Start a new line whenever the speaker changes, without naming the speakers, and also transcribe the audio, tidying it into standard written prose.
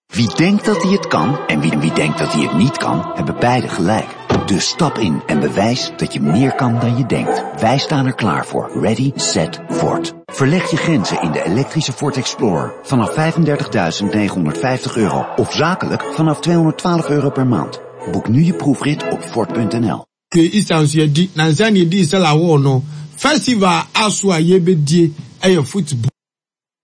Wie denkt dat hij het kan en wie denkt dat hij het niet kan, hebben beide gelijk. Dus stap in en bewijs dat je meer kan dan je denkt. Wij staan er klaar voor. Ready, set, Ford. Verleg je grenzen in de elektrische Ford Explorer vanaf €35.950 of zakelijk vanaf €212 per maand. Boek nu je proefrit op Ford.nl.
Festival Aswa Yebedie football.